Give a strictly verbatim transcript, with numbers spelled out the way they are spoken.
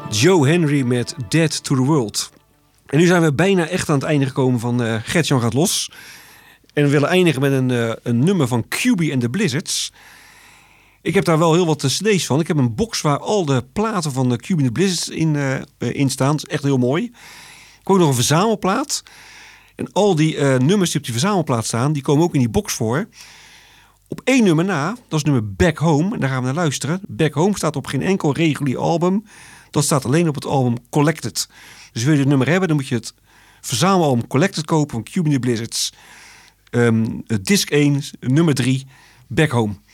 Joe Henry met Dead to the World. En nu zijn we bijna echt aan het einde gekomen van uh, Gert-Jan gaat los. En we willen eindigen met een, uh, een nummer van Q B and the Blizzards. Ik heb daar wel heel wat cd's van. Ik heb een box waar al de platen van de Q B and the Blizzards in, uh, in staan. Dat is echt heel mooi. Ik heb ook nog een verzamelplaat. En al die uh, nummers die op die verzamelplaat staan, die komen ook in die box voor. Op één nummer na, dat is nummer Back Home. En daar gaan we naar luisteren. Back Home staat op geen enkel regulier album. Dat staat alleen op het album Collected. Dus wil je het nummer hebben, dan moet je het verzamelalbum Collected kopen van Q B and the Blizzards. Um, disc één, nummer drie, Back Home.